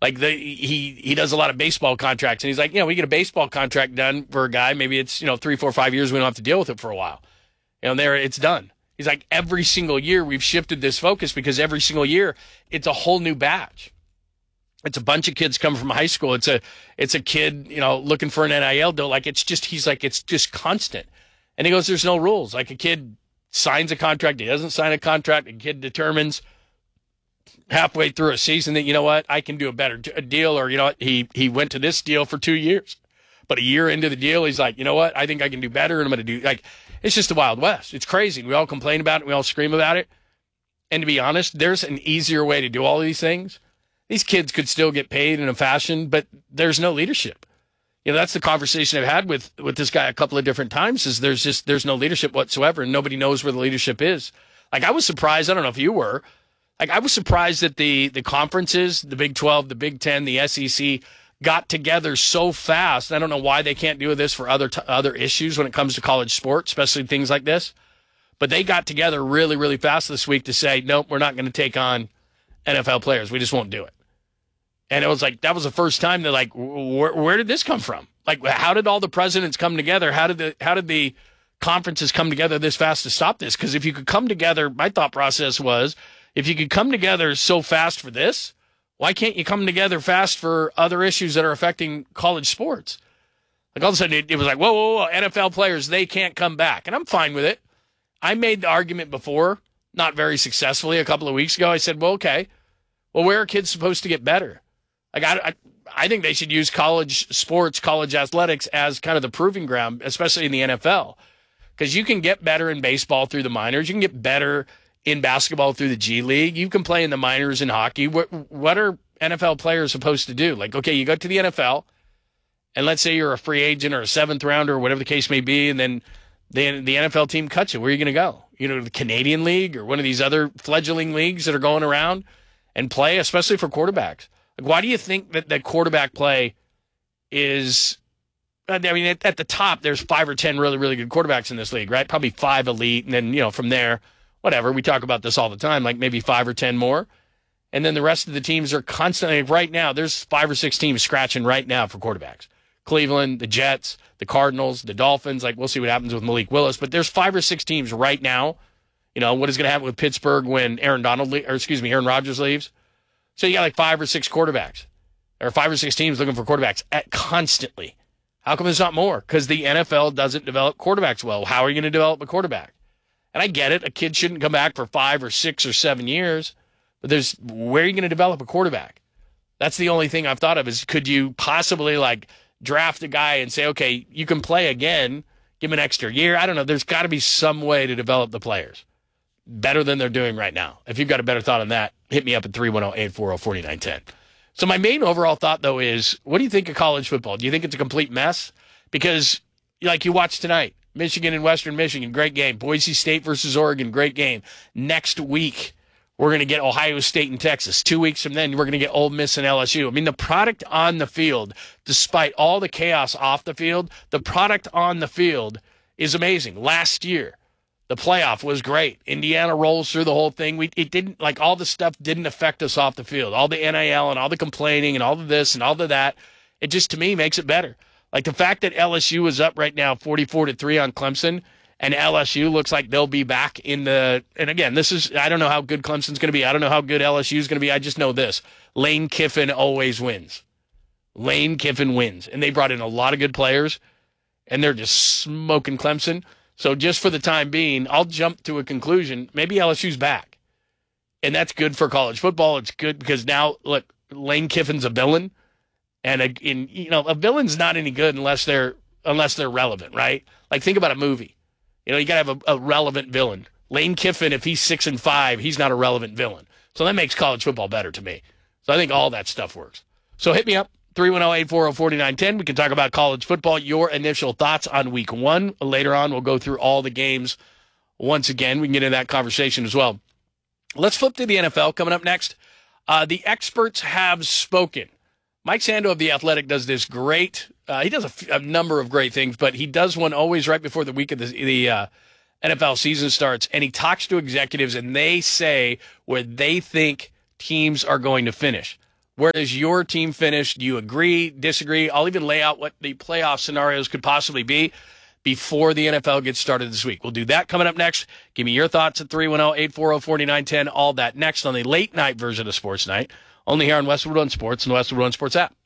Like he does a lot of baseball contracts, and he's like, we get a baseball contract done for a guy. Maybe it's 3, 4, 5 years. We don't have to deal with it for a while. There it's done. He's like, every single year we've shifted this focus because every single year it's a whole new batch. It's a bunch of kids coming from high school. It's a kid looking for an NIL deal. Like it's just constant. And he goes, there's no rules. Like a kid signs a contract, he doesn't sign a contract. A kid determines halfway through a season that, I can do a better deal, or, he went to this deal for 2 years. But a year into the deal, he's like, I think I can do better, and I'm going to do, it's just the Wild West. It's crazy. We all complain about it. We all scream about it. And to be honest, there's an easier way to do all of these things. These kids could still get paid in a fashion, but there's no leadership. That's the conversation I've had with this guy a couple of different times, is there's no leadership whatsoever, and nobody knows where the leadership is. Like, I was surprised. I don't know if you were. Like, I was surprised that the conferences, the Big 12, the Big 10, the SEC, got together so fast. I don't know why they can't do this for other issues when it comes to college sports, especially things like this. But they got together really, really fast this week to say, nope, we're not going to take on NFL players. We just won't do it. And it was like, that was the first time they're like, where did this come from? Like, how did all the presidents come together? How did the conferences come together this fast to stop this? Because if you could come together, my thought process was, if you could come together so fast for this, why can't you come together fast for other issues that are affecting college sports? Like, all of a sudden, it was like, whoa, NFL players, they can't come back. And I'm fine with it. I made the argument before, not very successfully, a couple of weeks ago. I said, well, okay, where are kids supposed to get better? Like, I think they should use college sports, college athletics as kind of the proving ground, especially in the NFL. Because you can get better in baseball through the minors. You can get better in basketball through the G League. You can play in the minors in hockey. What are NFL players supposed to do? Like, okay, you go to the NFL, and let's say you're a free agent or a seventh rounder or whatever the case may be, and then the NFL team cuts you. Where are you going to go? The Canadian League or one of these other fledgling leagues that are going around and play, especially for quarterbacks. Like, why do you think that quarterback play is... I mean, at the top, there's 5 or 10 really, really good quarterbacks in this league, right? Probably 5 elite, and then, from there, whatever. We talk about this all the time, like maybe 5 or 10 more. And then the rest of the teams are constantly, right now, there's 5 or 6 teams scratching right now for quarterbacks. Cleveland, the Jets, the Cardinals, the Dolphins. Like, we'll see what happens with Malik Willis. But there's 5 or 6 teams right now. What is going to happen with Pittsburgh when Aaron Rodgers leaves? So you got like 5 or 6 quarterbacks, or 5 or 6 teams looking for quarterbacks constantly. How come there's not more? Because the NFL doesn't develop quarterbacks well. How are you going to develop a quarterback? And I get it. A kid shouldn't come back for 5 or 6 or 7 years. But where are you going to develop a quarterback? That's the only thing I've thought of is, could you possibly draft a guy and say, okay, you can play again, give him an extra year? I don't know. There's got to be some way to develop the players better than they're doing right now. If you've got a better thought on that, hit me up at 310-840-4910. So my main overall thought, though, is, what do you think of college football? Do you think it's a complete mess? Because, like you watched tonight, Michigan and Western Michigan, great game. Boise State versus Oregon, great game. Next week, we're going to get Ohio State and Texas. 2 weeks from then, we're going to get Ole Miss and LSU. I mean, the product on the field, despite all the chaos off the field, the product on the field is amazing. Last year, the playoff was great. Indiana rolls through the whole thing. It didn't, all the stuff didn't affect us off the field. All the NIL and all the complaining and all of this and all of that, it just, to me, makes it better. Like, the fact that LSU is up right now 44-3 on Clemson, and LSU looks like they'll be back in the, and again, I don't know how good Clemson's going to be. I don't know how good LSU is going to be. I just know this. Lane Kiffin always wins. Lane Kiffin wins. And they brought in a lot of good players, and they're just smoking Clemson. So just for the time being, I'll jump to a conclusion. Maybe LSU's back. And that's good for college football. It's good because now, look, Lane Kiffin's a villain. And a villain's not any good unless they're relevant, right? Like, think about a movie. You got to have a relevant villain. Lane Kiffin, if he's 6-5, he's not a relevant villain. So that makes college football better to me. So I think all that stuff works. So hit me up, 310-840-4910. We can talk about college football, your initial thoughts on week 1. Later on, we'll go through all the games once again. We can get into that conversation as well. Let's flip to the NFL coming up next. The experts have spoken. Mike Sando of The Athletic does this great, he does a number of great things, but he does one always right before the week of the NFL season starts, and he talks to executives, and they say where they think teams are going to finish. Where does your team finish? Do you agree, disagree? I'll even lay out what the playoff scenarios could possibly be before the NFL gets started this week. We'll do that coming up next. Give me your thoughts at 310-840-4910. All that next on the late night version of Sports Night, only here on Westwood One Sports and the Westwood One Sports app.